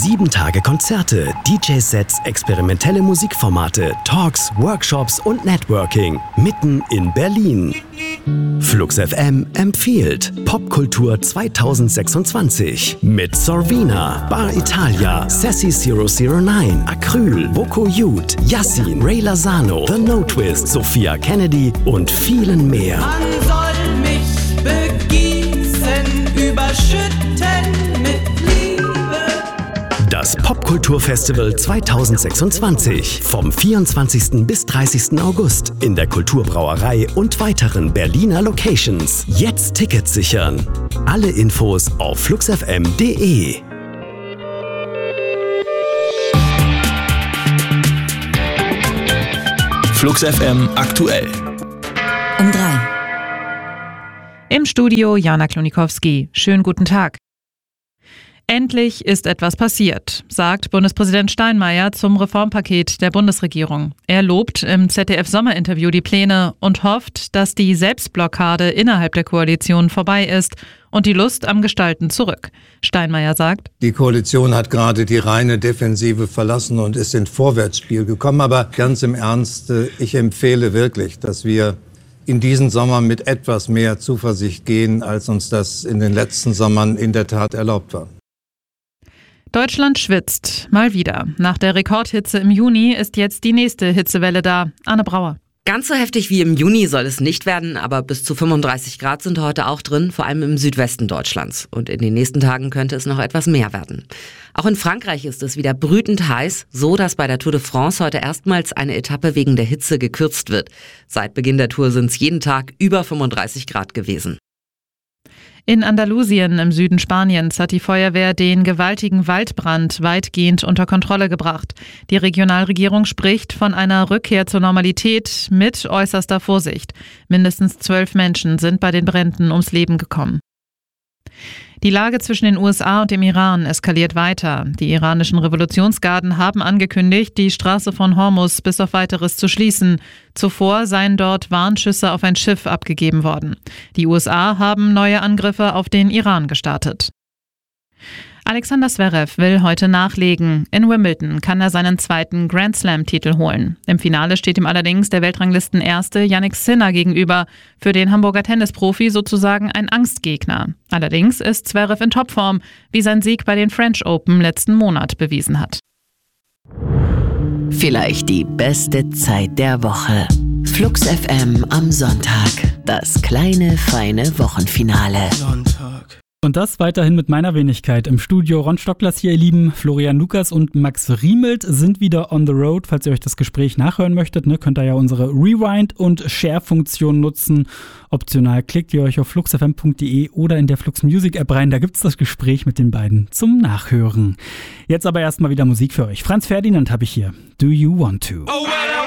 7 Tage Konzerte, DJ-Sets, experimentelle Musikformate, Talks, Workshops und Networking. Mitten in Berlin. Flux FM empfiehlt Popkultur 2026 mit Sorvina, Bar Italia, Sassy 009, Acryl, Boko Youth, Yassin, Ray Lozano, The No Twist, Sophia Kennedy und vielen mehr. Man soll mich begießen, überschütten mit Liebe. Das Popkulturfestival 2026 vom 24. bis 30. August in der Kulturbrauerei und weiteren Berliner Locations. Jetzt Tickets sichern. Alle Infos auf fluxfm.de. Flux FM aktuell. Um 3. Im Studio Jana Klonikowski. Schönen guten Tag. Endlich ist etwas passiert, sagt Bundespräsident Steinmeier zum Reformpaket der Bundesregierung. Er lobt im ZDF-Sommerinterview die Pläne und hofft, dass die Selbstblockade innerhalb der Koalition vorbei ist und die Lust am Gestalten zurück. Steinmeier sagt: Die Koalition hat gerade die reine Defensive verlassen und ist ins Vorwärtsspiel gekommen. Aber ganz im Ernst, ich empfehle wirklich, dass wir in diesen Sommer mit etwas mehr Zuversicht gehen, als uns das in den letzten Sommern in der Tat erlaubt war. Deutschland schwitzt. Mal wieder. Nach der Rekordhitze im Juni ist jetzt die nächste Hitzewelle da. Anne Brauer. Ganz so heftig wie im Juni soll es nicht werden, aber bis zu 35 Grad sind heute auch drin, vor allem im Südwesten Deutschlands. Und in den nächsten Tagen könnte es noch etwas mehr werden. Auch in Frankreich ist es wieder brütend heiß, so dass bei der Tour de France heute erstmals eine Etappe wegen der Hitze gekürzt wird. Seit Beginn der Tour sind es jeden Tag über 35 Grad gewesen. In Andalusien im Süden Spaniens hat die Feuerwehr den gewaltigen Waldbrand weitgehend unter Kontrolle gebracht. Die Regionalregierung spricht von einer Rückkehr zur Normalität mit äußerster Vorsicht. Mindestens 12 Menschen sind bei den Bränden ums Leben gekommen. Die Lage zwischen den USA und dem Iran eskaliert weiter. Die iranischen Revolutionsgarden haben angekündigt, die Straße von Hormuz bis auf Weiteres zu schließen. Zuvor seien dort Warnschüsse auf ein Schiff abgegeben worden. Die USA haben neue Angriffe auf den Iran gestartet. Alexander Zverev will heute nachlegen. In Wimbledon kann er seinen zweiten Grand Slam-Titel holen. Im Finale steht ihm allerdings der Weltranglisten-Erste Jannik Sinner gegenüber. Für den Hamburger Tennisprofi sozusagen ein Angstgegner. Allerdings ist Zverev in Topform, wie sein Sieg bei den French Open letzten Monat bewiesen hat. Vielleicht die beste Zeit der Woche. Flux FM am Sonntag. Das kleine, feine Wochenfinale. Und das weiterhin mit meiner Wenigkeit. Im Studio Ron Stocklers hier, ihr Lieben. Florian Lukas und Max Riemelt sind wieder on the road. Falls ihr euch das Gespräch nachhören möchtet, könnt ihr ja unsere Rewind- und Share-Funktion nutzen. Optional klickt ihr euch auf fluxfm.de oder in der Flux Music App rein. Da gibt's das Gespräch mit den beiden zum Nachhören. Jetzt aber erstmal wieder Musik für euch. Franz Ferdinand habe ich hier. Do You Want To? Oh, well.